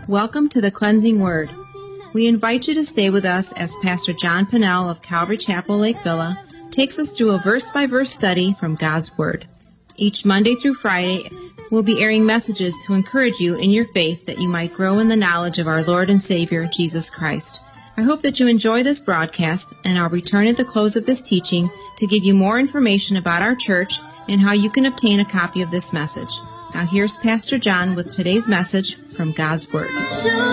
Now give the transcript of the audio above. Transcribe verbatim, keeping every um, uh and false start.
Welcome to the Cleansing Word. We invite you to stay with us as Pastor John Pennell of Calvary Chapel, Lake Villa, takes us through a verse-by-verse study from God's Word. Each Monday through Friday, we'll be airing messages to encourage you in your faith that you might grow in the knowledge of our Lord and Savior, Jesus Christ. I hope that you enjoy this broadcast, and I'll return at the close of this teaching to give you more information about our church and how you can obtain a copy of this message. Now here's Pastor John with today's message from God's Word.